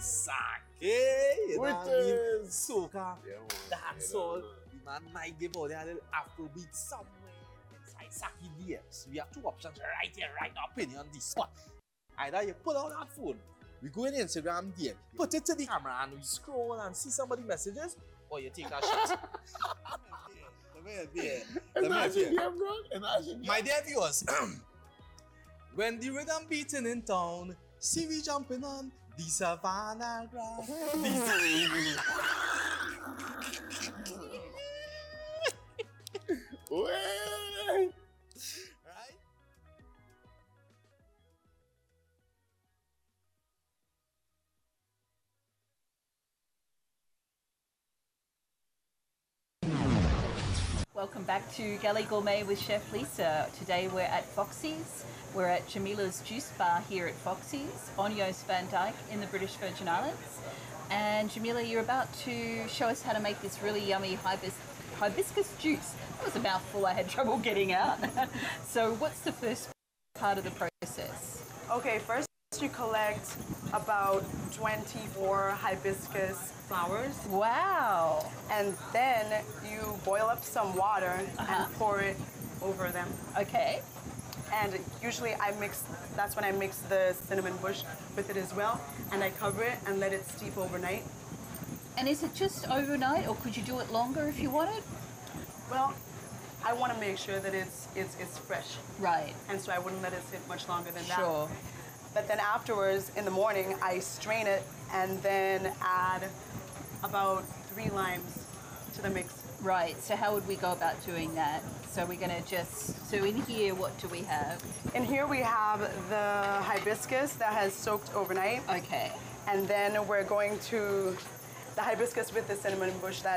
sake. You know what I mean? Soca, Yeah, man. dancehall. The man might give out a little Afrobeat somewhere inside Saki DMs. We have two options right here, right now, opinion on this spot. Either you pull out that phone, we go in Instagram DM, put it to the camera, and we scroll and see somebody messages, or you take a shot. My dear viewers, when the rhythm beating in town, see we jumping on the savannah ground. Wait. Right? Welcome back to Galley Gourmet with Chef Lisa. Today we're at Foxy's. We're at Jamila's Juice Bar here at Foxy's on Joost Van Dyke in the British Virgin Islands. And Jamila, you're about to show us how to make this really yummy hibiscus juice. That was a mouthful I had trouble getting out. So what's the first part of the process? Okay, first you collect about 24 hibiscus flowers. Wow. And then you boil up some water and pour it over them. Okay. And usually that's when I mix the cinnamon bush with it as well. And I cover it and let it steep overnight. And is it just overnight, or could you do it longer if you wanted? Well, I want to make sure that it's fresh. Right. And so I wouldn't let it sit much longer than that. Sure. But then afterwards, in the morning, I strain it and then add about 3 limes to the mix. Right, so how would we go about doing that? So we're going to so in here, what do we have? In here we have the hibiscus that has soaked overnight. Okay. And then we're going to the hibiscus with the cinnamon bush that